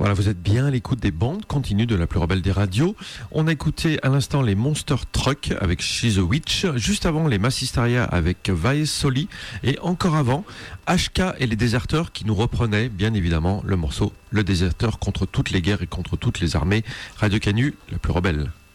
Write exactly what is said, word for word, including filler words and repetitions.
Voilà, vous êtes bien à l'écoute des bandes continues de la plus rebelle des radios. On a écouté à l'instant les Monster Truck avec She's a Witch, juste avant les Massistaria avec Vae Soli, et encore avant, H K et les Déserteurs qui nous reprenaient bien évidemment le morceau Le Déserteur contre toutes les guerres et contre toutes les armées. Radio Canu, la plus rebelle.